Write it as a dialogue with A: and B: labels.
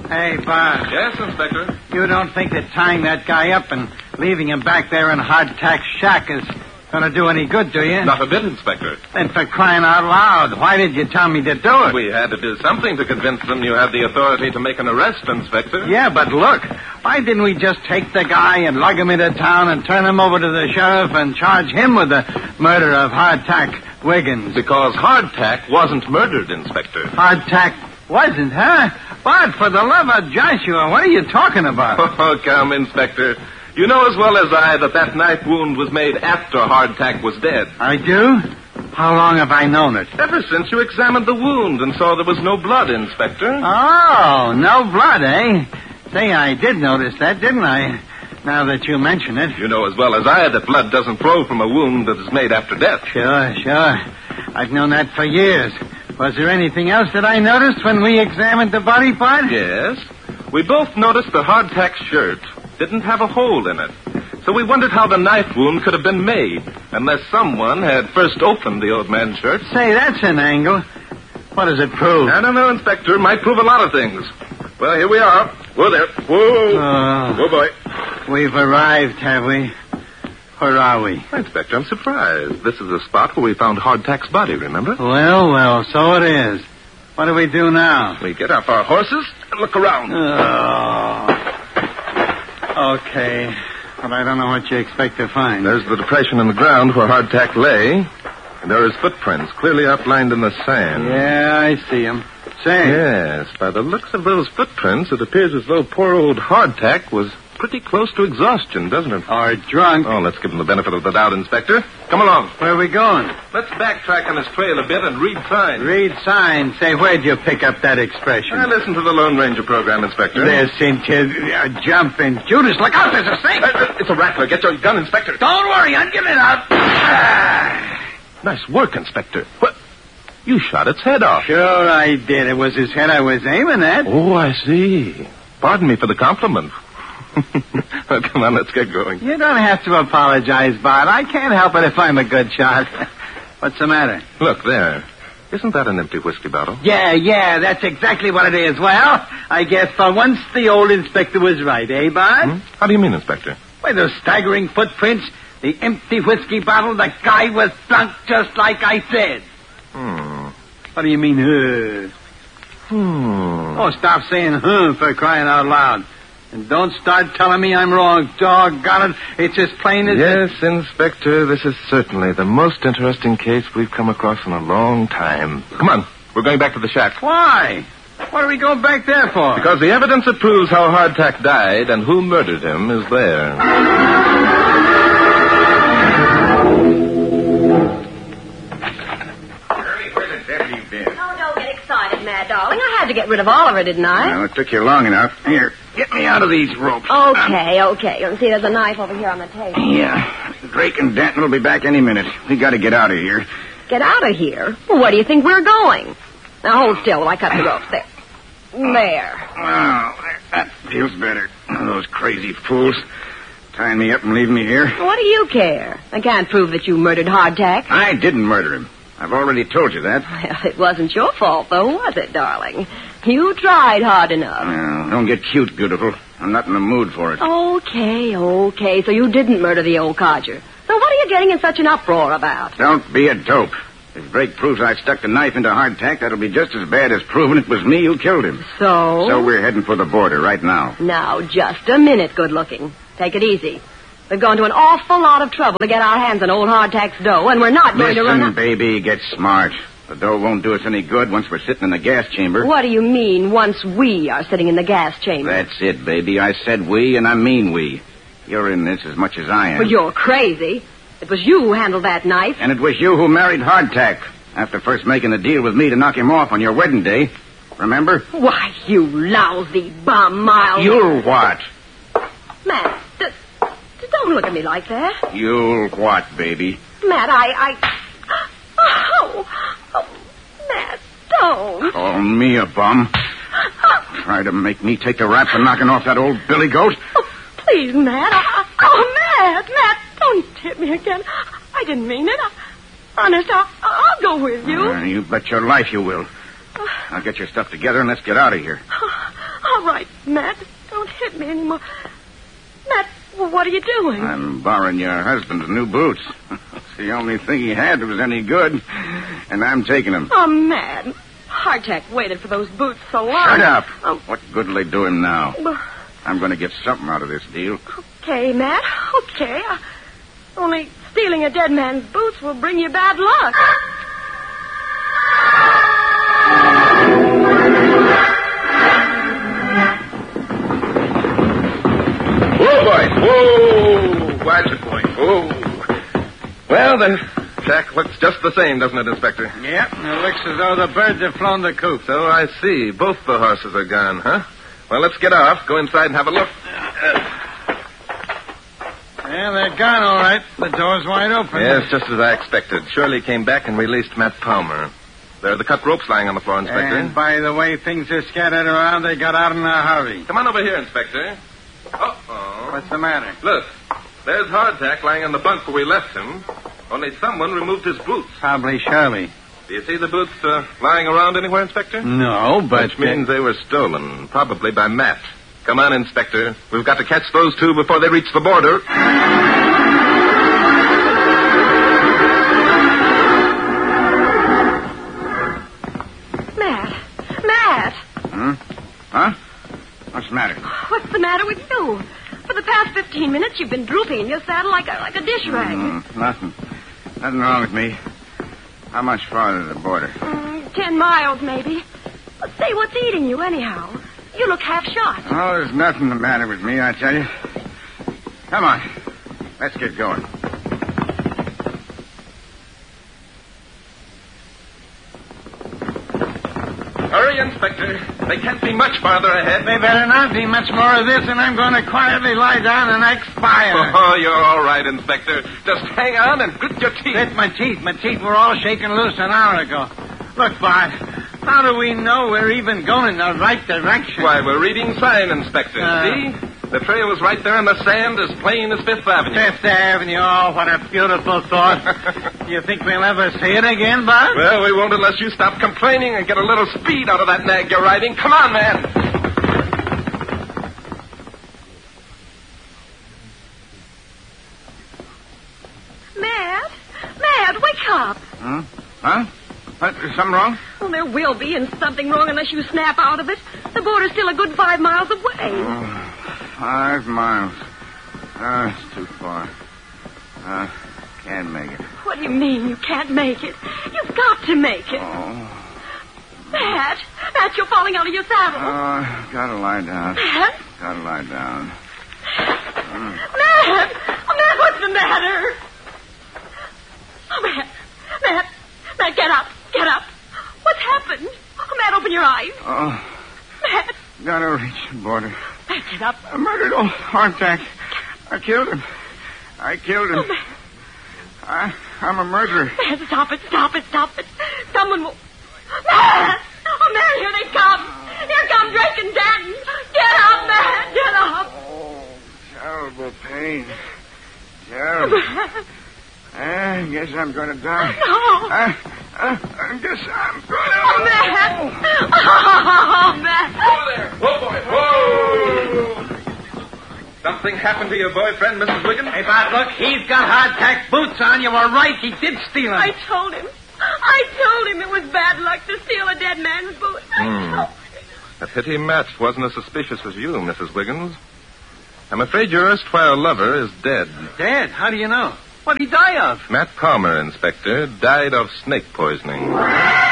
A: Hey, Bud.
B: Yes, Inspector?
A: You don't think that tying that guy up and leaving him back there in Hardtack's shack is going to do any good, do you?
B: Not a bit, Inspector.
A: Then for crying out loud, why did you tell me to do it?
B: We had to do something to convince them you have the authority to make an arrest, Inspector.
A: Yeah, but look, why didn't we just take the guy and lug him into town and turn him over to the sheriff and charge him with the murder of Hardtack Wiggins?
B: Because Hardtack wasn't murdered, Inspector.
A: Hardtack wasn't, huh? But for the love of Joshua, what are you talking about?
B: Oh, come, Inspector. You know as well as I that knife wound was made after Hardtack was dead.
A: I do? How long have I known it?
B: Ever since you examined the wound and saw there was no blood, Inspector.
A: Oh, no blood, eh? Say, I did notice that, didn't I? Now that you mention it.
B: You know as well as I that blood doesn't flow from a wound that is made after death.
A: Sure. I've known that for years. Was there anything else that I noticed when we examined the body part?
B: Yes. We both noticed the Hardtack shirt didn't have a hole in it. So we wondered how the knife wound could have been made, unless someone had first opened the old man's shirt.
A: Say, that's an angle. What does it prove?
B: I don't know, Inspector. It might prove a lot of things. Well, here we are. Whoa there. Whoa. Whoa, boy.
A: We've arrived, have we? Where are we?
B: Inspector, I'm surprised. This is the spot where we found Hardtack's body, remember?
A: Well, so it is. What do we do now?
B: We get off our horses and look around.
A: Okay. But I don't know what you expect to find.
B: There's the depression in the ground where Hardtack lay. And there are his footprints clearly outlined in the sand.
A: Yeah, I see him. Say.
B: Yes, by the looks of those footprints, it appears as though poor old Hardtack was pretty close to exhaustion, doesn't it?
A: Or drunk.
B: Oh, let's give him the benefit of the doubt, Inspector. Come along.
A: Where are we going?
B: Let's backtrack on his trail a bit and read signs.
A: Read signs? Say, where'd you pick up that expression?
B: I listened to the Lone Ranger program, Inspector.
A: There's Cynthia jumping. Judas, look out, there's a snake.
B: It's a rattler. Get your gun, Inspector.
A: Don't worry, I'm giving it out.
B: Nice work, Inspector. What? You shot its head off.
A: Sure I did. It was his head I was aiming at.
B: Oh, I see. Pardon me for the compliment. Well, come on, let's get going.
A: You don't have to apologize, Bart. I can't help it if I'm a good shot. What's the matter?
B: Look, there. Isn't that an empty whiskey bottle?
A: Yeah, that's exactly what it is. Well, I guess for once the old inspector was right, eh, Bart?
B: How do you mean, Inspector?
A: Why, those staggering footprints, the empty whiskey bottle, the guy was drunk just like I said. What do you mean, Oh, stop saying, for crying out loud. And don't start telling me I'm wrong. Doggone it. It's as plain as...
B: Yes, Inspector, this is certainly the most interesting case we've come across in a long time. Come on. We're going back to the shack.
A: Why? What are we going back there for?
B: Because the evidence that proves how Hardtack died and who murdered him is there.
C: Mad darling, I had to get rid of Oliver, didn't I?
A: Well, it took you long enough. Here, get me out of these ropes.
C: Okay. You see, there's a knife over here on the table.
A: Yeah. Drake and Denton will be back any minute. We got to get out of here.
C: Get out of here? Well, where do you think we're going? Now, hold still while I cut the ropes. There.
A: Well, that feels better. Those crazy fools tying me up and leaving me here.
C: What do you care? I can't prove that you murdered Hardtack.
A: I didn't murder him. I've already told you that.
C: Well, it wasn't your fault, though, was it, darling? You tried hard enough.
A: Well, don't get cute, beautiful. I'm not in the mood for it.
C: Okay. So you didn't murder the old codger. So what are you getting in such an uproar about?
A: Don't be a dope. If Drake proves I stuck the knife into Hardtack, that'll be just as bad as proving it was me who killed him.
C: So
A: we're heading for the border right now.
C: Now, just a minute, good looking. Take it easy. We've gone to an awful lot of trouble to get our hands on old Hardtack's dough, and we're not going to run...
A: Listen, baby, get smart. The dough won't do us any good once we're sitting in the gas chamber.
C: What do you mean, once we are sitting in the gas chamber?
A: That's it, baby. I said we, and I mean we. You're in this as much as I am.
C: Well, you're crazy. It was you who handled that knife.
A: And it was you who married Hardtack, after first making a deal with me to knock him off on your wedding day. Remember?
C: Why, you lousy bum-mile...
A: You'll what?
C: Matt, don't look at me like that.
A: You'll what, baby?
C: Matt, Matt, don't.
A: Call me a bum. Try to make me take the rap for knocking off that old billy goat.
C: Oh, please, Matt. Matt, don't hit me again. I didn't mean it. Honest, I'll go with you.
A: You bet your life you will. Now get your stuff together and let's get out of here.
C: All right. Matt, don't hit me anymore. Matt, well, what are you doing?
D: I'm borrowing your husband's new boots. It's the only thing he had that was any good, and I'm taking them.
C: Oh, Matt. Hardtack waited for those boots so long.
D: Shut up.
C: Oh.
D: What good will they do him now?
C: Well,
D: I'm going to get something out of this deal.
C: okay, Matt. Okay. Only stealing a dead man's boots will bring you bad luck.
B: Whoa, boy. Whoa. Watch it, boy. Whoa. Well, the shack looks just the same, doesn't it, Inspector?
A: Yep, it looks as though the birds have flown the coop.
B: So I see. Both the horses are gone, huh? Well, let's get off, go inside and have a look.
A: Yeah, they're gone, all right. The door's wide open.
B: Yes, just as I expected. Shirley came back and released Matt Palmer. There are the cut ropes lying on the floor, Inspector.
A: And by the way things are scattered around, they got out in a hurry.
B: Come on over here, Inspector. Uh-oh.
A: What's the matter?
B: Look, there's Hardtack lying on the bunk where we left him. Only someone removed his boots.
A: Probably Shirley.
B: Do you see the boots lying around anywhere, Inspector?
A: No, but...
B: Which means they were stolen, probably by Matt. Come on, Inspector. We've got to catch those two before they reach the border.
C: Matt.
D: Huh? What's the matter?
C: What's the matter with you? For the past 15 minutes, you've been drooping in your saddle like a dish rag.
D: Nothing. Nothing wrong with me. How much farther to the border?
C: 10 miles, maybe. But say, what's eating you, anyhow? You look half shot.
D: Oh, there's nothing the matter with me, I tell you. Come on. Let's get going.
B: Hurry, Inspector. They can't be much farther ahead.
A: They better not be much more of this, and I'm going to quietly lie down and expire.
B: Oh, you're all right, Inspector. Just hang on and grit your teeth.
A: It's my teeth. My teeth were all shaken loose an hour ago. Look, Bart, how do we know we're even going in the right direction?
B: Why, we're reading sign, Inspector. See? The trail is right there in the sand as plain as Fifth Avenue.
A: Fifth Avenue, oh, what a beautiful thought. Do you think we'll ever see it again, Bart?
B: Well, we won't unless you stop complaining and get a little speed out of that nag you're riding. Come on, man.
C: Matt, wake up.
D: Huh? What, is something wrong?
C: Well, there will be, and something wrong unless you snap out of it. The border's still a good 5 miles away.
D: 5 miles. Oh, it's too far. Can't make it.
C: What do you mean you can't make it? You've got to make it.
D: Oh.
C: Matt, you're falling out of your saddle.
D: Gotta lie down.
C: Matt?
D: Gotta lie down.
C: Matt, what's the matter? Oh, Matt, get up. What's happened? Oh, Matt, open your eyes.
D: Oh.
C: Matt.
D: Gotta reach the border.
C: Matt, get up.
D: I murdered old Hardtack. I killed him.
C: Oh, Matt.
D: I'm a murderer.
C: Matt, stop it. Someone will... Matt! Oh, Matt, here they come. Here come Drake and Danton. Get up, Matt, get up.
D: Oh, terrible pain. Terrible. I guess I'm going to die.
C: No.
D: I guess I'm going to...
C: Oh, Matt. Oh, Matt.
B: Whoa there. Whoa, boy. Whoa. Something happened to your boyfriend, Mrs. Wiggins?
A: Hey, Bart, look, he's got Hardtack boots on. You were right. He did steal them.
C: I told him it was bad luck to steal a dead man's boots.
B: A pity Matt wasn't as suspicious as you, Mrs. Wiggins. I'm afraid your erstwhile lover is dead.
A: Dead? How do you know? What'd he die of?
B: Matt Palmer, Inspector, died of snake poisoning.